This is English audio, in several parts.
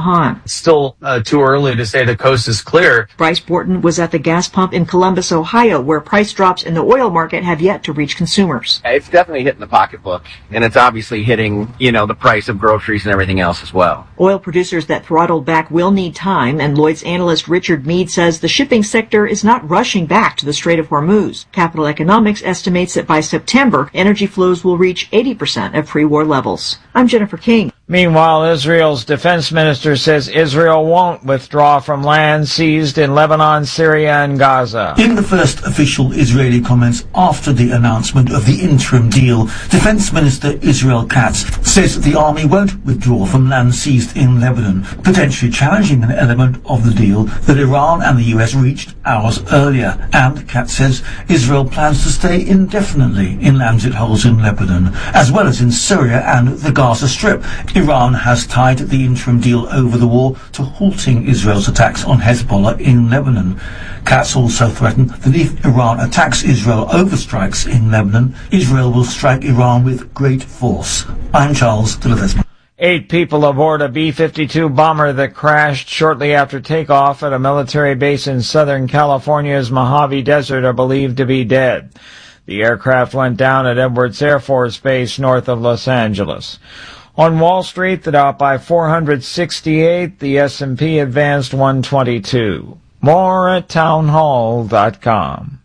Kahan. It's still too early to say the coast is clear. Bryce Borton was at the gas pump in Columbus, Ohio, where price drops in the oil market have yet to reach consumers. It's definitely hitting the pocketbook, and it's obviously hitting, the price of groceries and everything else as well. Oil producers that throttled back will need time, and Lloyd's analyst Richard Mead says the shipping sector is not rushing back to the Strait of Hormuz. Capital Economics estimates that by September, energy flows will reach 80% of pre-war levels. I'm Jennifer King. Meanwhile, Israel's defense minister says Israel won't withdraw from land seized in Lebanon, Syria, and Gaza. In the first official Israeli comments after the announcement of the interim deal, Defense Minister Israel Katz says the army won't withdraw from land seized in Lebanon, potentially challenging an element of the deal that Iran and the US reached hours earlier. And Katz says Israel plans to stay indefinitely in lands it holds in Lebanon, as well as in Syria and the Gaza Strip. Iran has tied the interim deal over the war to halting Israel's attacks on Hezbollah in Lebanon. Katz also threatened that if Iran attacks Israel over strikes in Lebanon, Israel will strike Iran with great force. I'm Charles de Ledesma. 8 people aboard a B-52 bomber that crashed shortly after takeoff at a military base in Southern California's Mojave Desert are believed to be dead. The aircraft went down at Edwards Air Force Base north of Los Angeles. On Wall Street, the Dow by 468, the S&P advanced 122. More at townhall.com.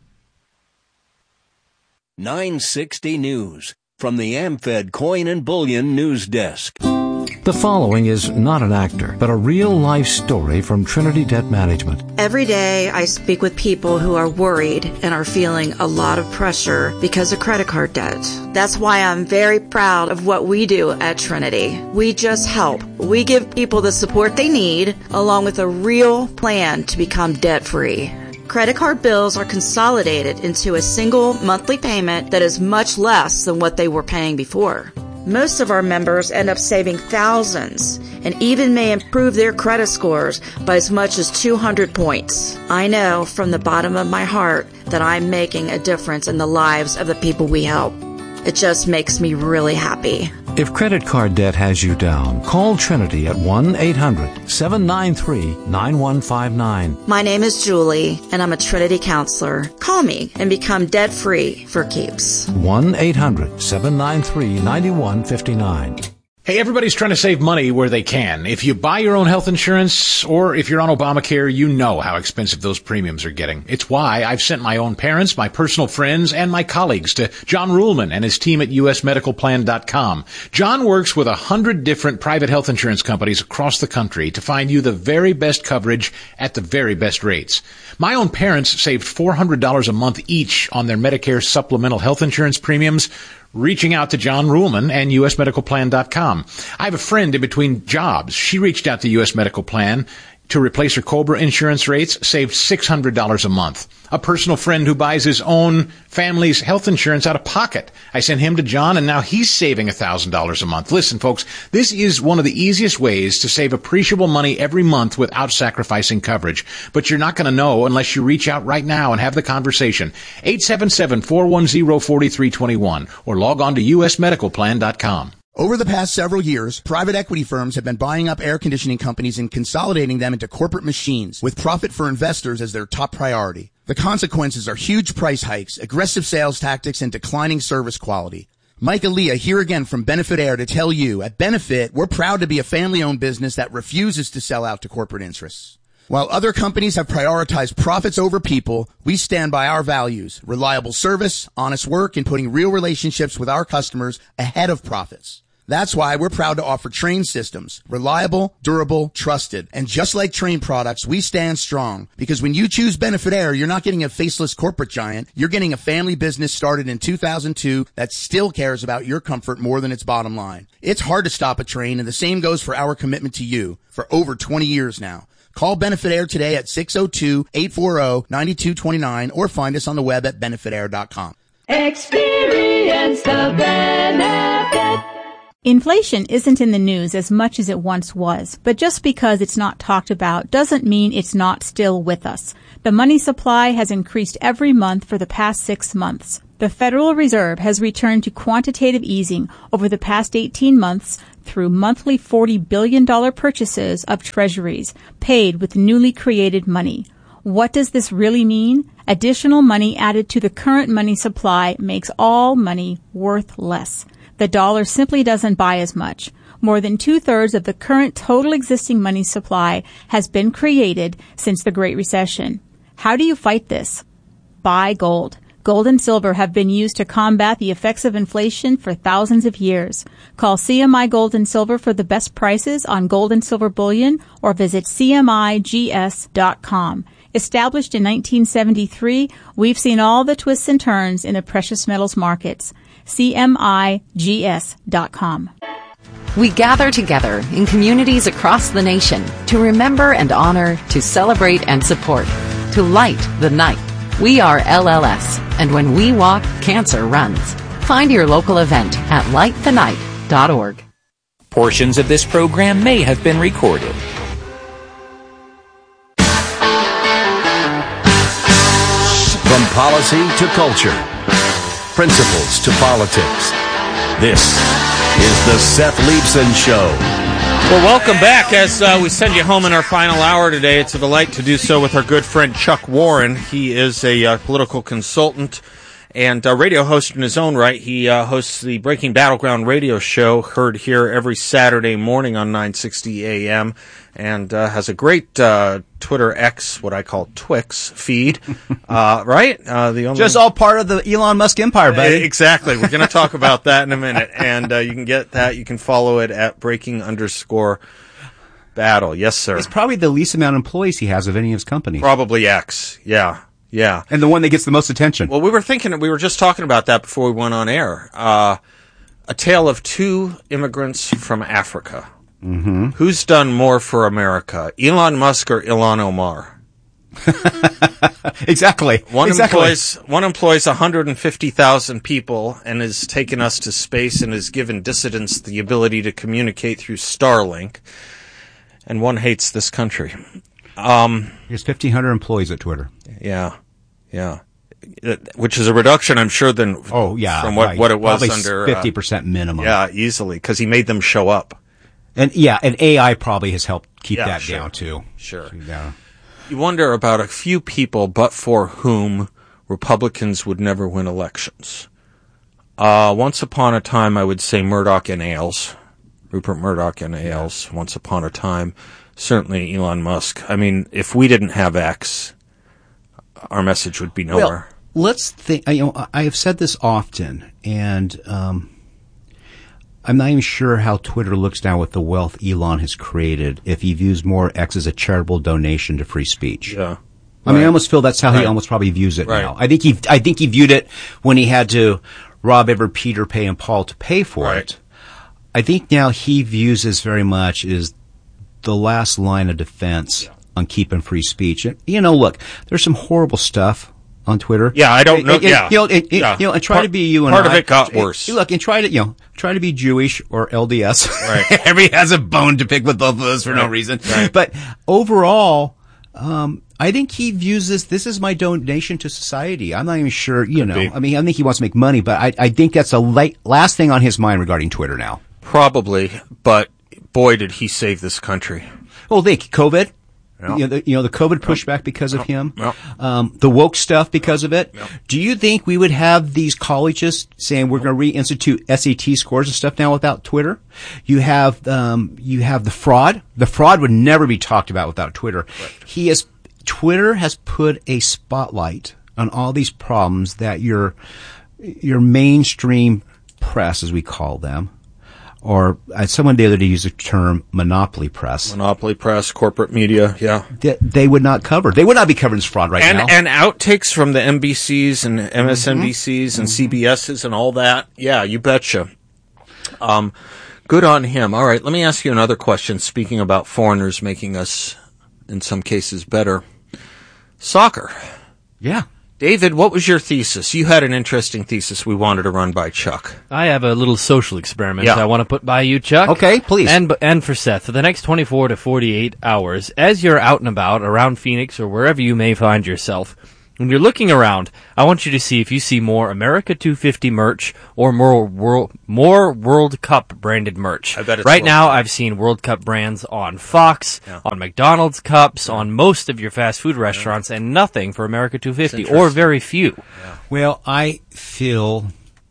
960 News from the AmFed Coin and Bullion News Desk. The following is not an actor, but a real-life story from Trinity Debt Management. Every day I speak with people who are worried and are feeling a lot of pressure because of credit card debt. That's why I'm very proud of what we do at Trinity. We just help. We give people the support they need, along with a real plan to become debt-free. Credit card bills are consolidated into a single monthly payment that is much less than what they were paying before. Most of our members end up saving thousands and even may improve their credit scores by as much as 200 points. I know from the bottom of my heart that I'm making a difference in the lives of the people we help. It just makes me really happy. If credit card debt has you down, call Trinity at 1-800-793-9159. My name is Julie, and I'm a Trinity counselor. Call me and become debt-free for keeps. 1-800-793-9159. Hey, everybody's trying to save money where they can. If you buy your own health insurance or if you're on Obamacare, you know how expensive those premiums are getting. It's why I've sent my own parents, my personal friends, and my colleagues to John Ruhlman and his team at usmedicalplan.com. John works with 100 different private health insurance companies across the country to find you the very best coverage at the very best rates. My own parents saved $400 a month each on their Medicare supplemental health insurance premiums, reaching out to John Ruhlman and usmedicalplan.com. I have a friend in between jobs. She reached out to US Medical Plan to replace her COBRA insurance rates, saved $600 a month. A personal friend who buys his own family's health insurance out of pocket. I sent him to John, and now he's saving $1,000 a month. Listen, folks, this is one of the easiest ways to save appreciable money every month without sacrificing coverage. But you're not going to know unless you reach out right now and have the conversation. 877-410-4321 or log on to usmedicalplan.com. Over the past several years, private equity firms have been buying up air conditioning companies and consolidating them into corporate machines, with profit for investors as their top priority. The consequences are huge price hikes, aggressive sales tactics, and declining service quality. Mike Aaliyah here again from Benefit Air to tell you, at Benefit, we're proud to be a family-owned business that refuses to sell out to corporate interests. While other companies have prioritized profits over people, we stand by our values: reliable service, honest work, and putting real relationships with our customers ahead of profits. That's why we're proud to offer Trane systems. Reliable, durable, trusted. And just like Trane products, we stand strong. Because when you choose Benefit Air, you're not getting a faceless corporate giant. You're getting a family business started in 2002 that still cares about your comfort more than its bottom line. It's hard to stop a Trane, and the same goes for our commitment to you for over 20 years now. Call Benefit Air today at 602-840-9229 or find us on the web at benefitair.com. Experience the benefit. Inflation isn't in the news as much as it once was, but just because it's not talked about doesn't mean it's not still with us. The money supply has increased every month for the past 6 months. The Federal Reserve has returned to quantitative easing over the past 18 months through monthly $40 billion purchases of treasuries, paid with newly created money. What does this really mean? Additional money added to the current money supply makes all money worth less. The dollar simply doesn't buy as much. More than 2/3 of the current total existing money supply has been created since the Great Recession. How do you fight this? Buy gold. Gold and silver have been used to combat the effects of inflation for thousands of years. Call CMI Gold and Silver for the best prices on gold and silver bullion or visit CMIGS.com. Established in 1973, we've seen all the twists and turns in the precious metals markets. CMIGS.com. We gather together in communities across the nation to remember and honor, to celebrate and support, to light the night. We are LLS, and when we walk, cancer runs. Find your local event at lightthenight.org. Portions of this program may have been recorded. From policy to culture, principles to politics, this is the Seth Leibsohn Show. Well, welcome back as we send you home in our final hour today. It's a delight to do so with our good friend Chuck Warren. He is a political consultant and a radio host in his own right. He hosts the Breaking Battleground radio show, heard here every Saturday morning on 960 AM, and has a great Twitter X, what I call Twix, feed, right? Just all part of the Elon Musk empire, buddy. Exactly. We're going to talk about that in a minute, and you can get that. You can follow it at breaking_battle. Yes, sir. It's probably the least amount of employees he has of any of his companies. Probably X, yeah. Yeah. And the one that gets the most attention. Well, we were just talking about that before we went on air. A tale of two immigrants from Africa. Mm-hmm. Who's done more for America, Elon Musk or Ilhan Omar? Exactly. One employs 150,000 people and has taken us to space and has given dissidents the ability to communicate through Starlink. And one hates this country. He has 1,500 employees at Twitter. Yeah. Which is a reduction, I'm sure, from what it was under 50% minimum. Yeah, easily, because he made them show up. And AI probably has helped keep that down too. Sure. You wonder about a few people, but for whom Republicans would never win elections. Once upon a time, I would say Murdoch and Ailes, Rupert Murdoch and Ailes. Once upon a time. Certainly Elon Musk. I mean, if we didn't have X, our message would be nowhere. Well, let's think. I have said this often, and I'm not even sure how Twitter looks now with the wealth Elon has created. If he views more X as a charitable donation to free speech. Yeah. I mean, I almost feel that's how he almost probably views it now. I think he viewed it when he had to rob Edward, Peter, Pay, and Paul to pay for it. I think now he views this very much as the last line of defense on keeping free speech. And, look, there's some horrible stuff on Twitter. Yeah, I don't know. And try to be you and part of it got worse. Look, and try to be Jewish or LDS. Right. Everybody has a bone to pick with both of those for no reason. Right. But overall, I think he views this is my donation to society. I'm not even sure, I mean, I think he wants to make money, but I think that's the last thing on his mind regarding Twitter now. Probably, but boy, did he save this country. Well, COVID. Yeah. The COVID pushback because of him. Yeah. The woke stuff because of it. Yeah. Do you think we would have these colleges saying we're going to reinstitute SAT scores and stuff now without Twitter? You have the fraud. The fraud would never be talked about without Twitter. Right. Twitter has put a spotlight on all these problems that your mainstream press, as we call them, or someone the other day used the term monopoly press. Monopoly press, corporate media, yeah. They would not cover. They would not be covering this fraud now. And outtakes from the NBCs and MSNBCs and CBSs and all that. Yeah, you betcha. Good on him. All right, let me ask you another question, speaking about foreigners making us, in some cases, better. Soccer. Yeah. David, what was your thesis? You had an interesting thesis we wanted to run by Chuck. I have a little social experiment I want to put by you, Chuck. Okay, please. And for Seth, for the next 24 to 48 hours, as you're out and about around Phoenix or wherever you may find yourself, When you're looking around, I want you to see if you see more America 250 merch or more World Cup branded merch. I bet it's right World now, Cup. I've seen World Cup brands on Fox, on McDonald's cups, on most of your fast food restaurants, and nothing for America 250, or very few. Well, I feel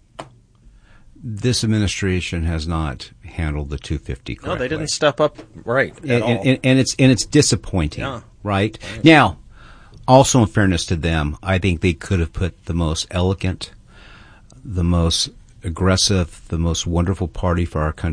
this administration has not handled the 250 correctly. No, they didn't step up right at all. And it's disappointing, right? Now, also in fairness to them, I think they could have put the most elegant, the most aggressive, the most wonderful party for our country